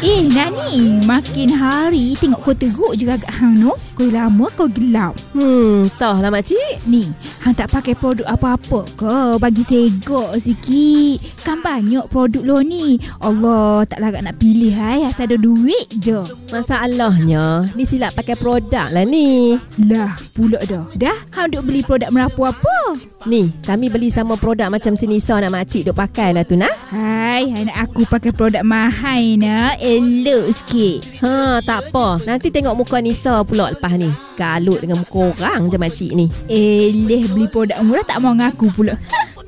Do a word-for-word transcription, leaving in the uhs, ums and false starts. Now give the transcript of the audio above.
Eh, Nani, makin hari tengok kau teruk je agak hang no. Kau lama kau gelap. Hmm, tahu lah makcik. Ni, hang tak pakai produk apa-apa ke? Bagi segok sikit. Kan banyak produk lo ni. Allah, tak larat nak pilih hai, asal ada duit je. Masalahnya, disilap pakai produk lah ni. Lah, pula dah. Dah, hang duk beli produk merapu apa? Ni, kami beli sama produk macam si Nisa nak makcik duk pakai lah tu nak. Hai, anak aku pakai produk mahal nak. Elok sikit. Ha, tak apa. Nanti tengok muka Nisa pula lepas ni. Galut dengan muka orang je makcik ni. Eleh, beli produk murah tak mau ngaku pula.